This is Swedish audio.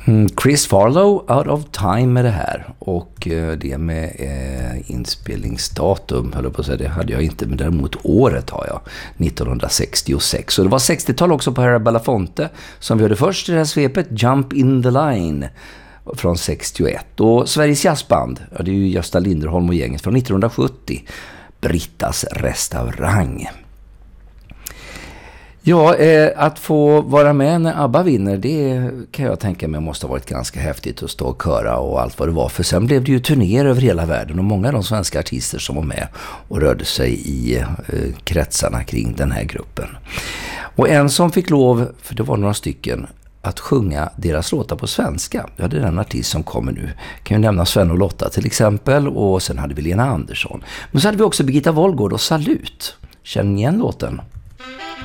Chris Farlow, Out of Time är det här. Och det med inspelningsdatum, höll jag på att säga, det hade jag inte, men däremot året har jag, 1966. Och det var 60-tal också på Harry Belafonte som vi hörde först i det här svepet, Jump in the Line från 61. Och Sveriges jazzband, ja, det är ju Gösta Linderholm och gänget från 1970, Brittas restaurang. Ja, att få vara med när ABBA vinner, det kan jag tänka mig måste ha varit ganska häftigt att stå och köra och allt vad det var. För sen blev det ju turnéer över hela världen och många av de svenska artister som var med och rörde sig i kretsarna kring den här gruppen. Och en som fick lov, för det var några stycken, att sjunga deras låtar på svenska. Ja, det är den artist som kommer nu. Kan ju nämna Sven och Lotta till exempel, och sen hade vi Lena Andersson. Men så hade vi också Birgitta Wollgård och Salut. Känner ni igen låten?